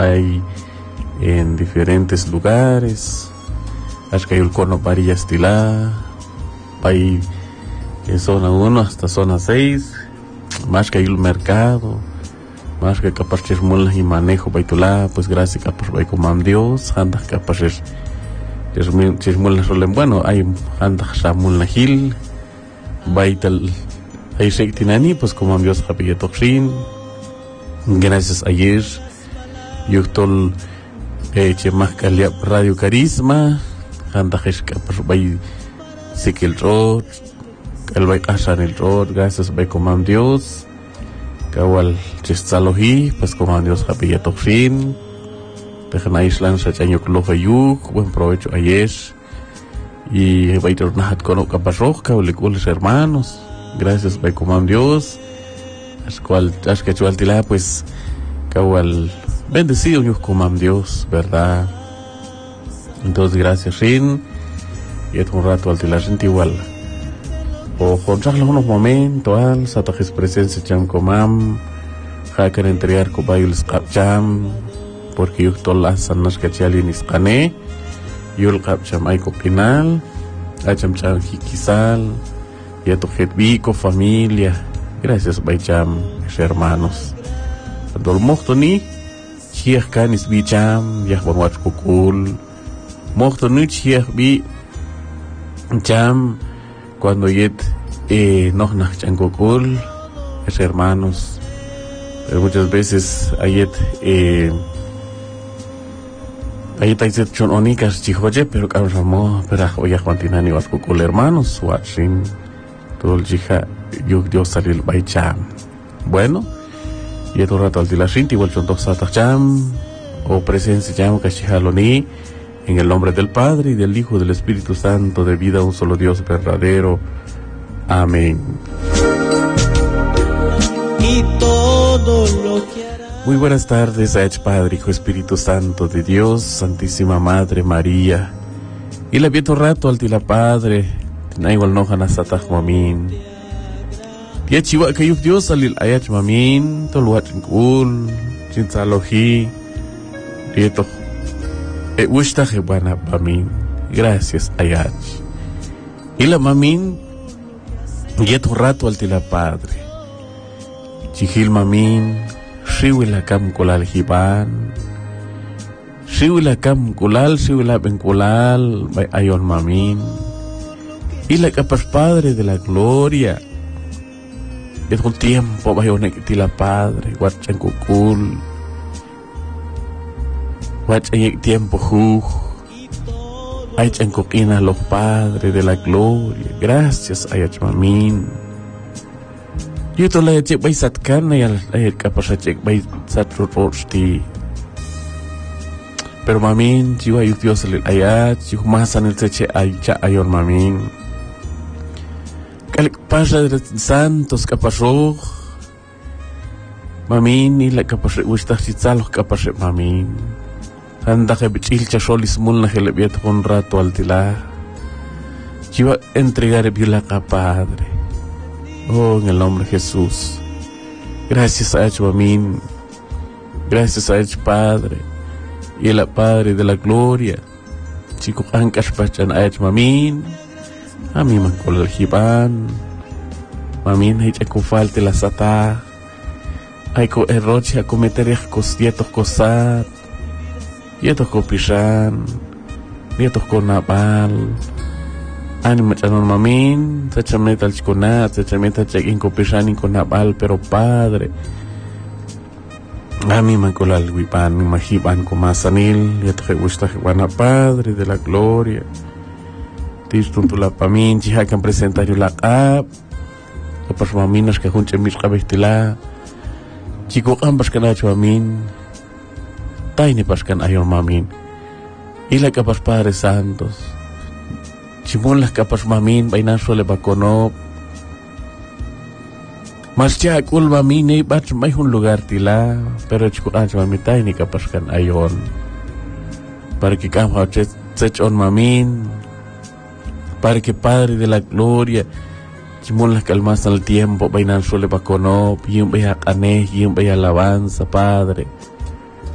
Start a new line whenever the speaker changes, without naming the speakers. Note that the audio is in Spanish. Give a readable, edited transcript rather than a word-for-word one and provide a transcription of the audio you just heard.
hay en diferentes lugares. Hay el cono varillas tilá, hay en zona 1 hasta zona 6, más que hay el mercado, más que capaz de mulas y manejo baitulá, pues gracias capaz de comam Dios, anda capaz de mulas rolen bueno, hay anda mulas gil, baital, hay shektinani, pues comam Dios happy toxin, gracias ayer, yo tol más que Radio Carisma, anda capaz de sikil road, el bay asan el road, gracias bay comam Dios. Kawal chistalohi, pues comam Dios happy toxin. Dejan Island sachaño klofayuk, buen provecho ayer. Y bay tornahat kono kapasroh, kawalikules hermanos. Gracias bay comam Dios. Ascual asquechual tila, pues kawal bendecido yo comam Dios, ¿verdad? Entonces gracias Rin. Y es un rato al tila gente igual. O contarle unos momentos al satajis presencia cham comam hacker entregar cobayul skapcham porque yo tolas sanas kachali nisqane yul kapcham ay kopinal acham cham hikisal y a tu jetbico familia gracias baycham hermanos dol mohtoni chiah kanis bicham yah bonwach kukul mohtoni chiah bi cham cuando yet nos nachangokul es hermanos, pero muchas veces ayet hay chon onicas chihoje pero caramo pero hoy Juantinani was kukul hermanos watching todo el chiha yuk Dios salir baicham bueno y otro rato al tilashinti igual son dos satacham o presencia cham kachihaloni. En el nombre del Padre, y del Hijo, y del Espíritu Santo, de vida a un solo Dios verdadero. Amén. Y todo lo que hará. Muy buenas tardes, Padre, Hijo, Espíritu Santo de Dios, Santísima Madre María. Y la vieto rato al tila Padre, na igual no hanasataj mamin. Ya chiva que Dios salil ayach mamin, toluach kul, chinsaloji, vieto. Ushta buena mamin, gracias ayach. Y la mamin, yet un rato al tila Padre. Chihil mamin, shiwila kam kulal hiban, shiwila kam kulal, shiwila ben kulal, bay ayon mamin. Y la capas Padre de la gloria. Yet un tiempo bayonek tila Padre, guachan kukul. Hay tiempo hay chancoquina los padres de la gloria gracias ayach mamin yo to la chek bay satkan y al capaz chek bay satrorsti pero mamin jiwa yu Dios el ayat jiwa masan el teche aycha ayon mamin kalik padre santos capaz mamin y la capaz ustar chitzalos capaz mamin anda que bichilcha solis mulna que le viet un rato al tila. Chiva entregar viola Padre. Oh, en el nombre de Jesús. Gracias a Dios, amén. Gracias a Dios, Padre. Y el Padre de la gloria. Chico ankas pachan a Dios, amén. A mí me acuerdo el jiban. Amén, hay que falte la sata. Hay que erroche a cometer cosietos cosat. Yetos ko pisan, yetos ko napal, ani machanon mamin, sachameta al chiconat, sachameta chequin ko pisan ko napal, pero Padre, a mí me colal wipan, mi mahiban ko masanil, yetos que gusta que wana Padre de la gloria, tistun tu la pamin, chihakan presentario la kap, kapas maminas que junche mis kabestila, chico ambas kanacho amin. Taini paskan ayon mamin. Ila kapas Padre Santos. Chimon las kapas mamin bainan suele bakonop. Mas chakul mamin ni bat may un lugar tila. Pero chikul ancha mamin taini kapaskan ayon. Para que kama chechon mamin. Para que Padre de la gloria. Chimon las calmas al tiempo bainan suele bakonop. Yung baya kaneh, yung baya alabanza Padre.